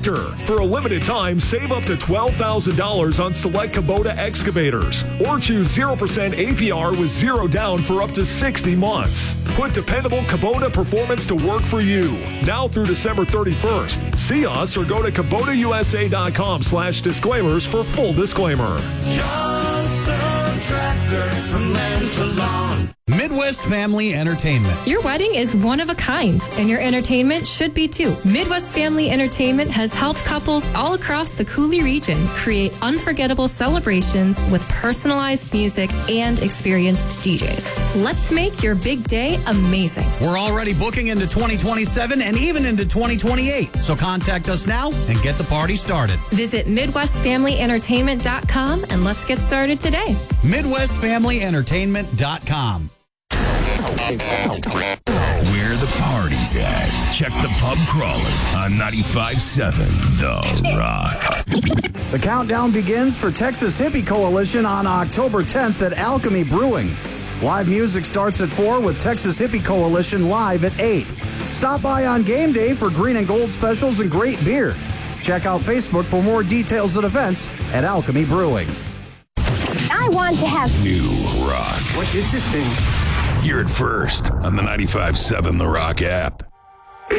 Tractor. For a limited time, save up to $12,000 on select Kubota excavators, or choose 0% APR with zero down for up to 60 months. Put dependable Kubota performance to work for you. Now through December 31st. See us or go to KubotaUSA.com/disclaimers for full disclaimer. Johnson Tractor from land to lawn. Midwest Family Entertainment. Your wedding is one of a kind, and your entertainment should be too. Midwest Family Entertainment has helped couples all across the Coulee region create unforgettable celebrations with personalized music and experienced DJs. Let's make your big day amazing. We're already booking into 2027 and even into 2028. So contact us now and get the party started. Visit MidwestFamilyEntertainment.com and let's get started today. MidwestFamilyEntertainment.com. Where the party's at. Check the pub crawler on 95.7 The Rock. The countdown begins for Texas Hippie Coalition on October 10th at Alchemy Brewing. Live music starts at 4 with Texas Hippie Coalition live at 8. Stop by on game day for green and gold specials and great beer. Check out Facebook for more details and events at Alchemy Brewing. I want to have New Rock. What is this thing? Hear it first on the 95.7 The Rock app.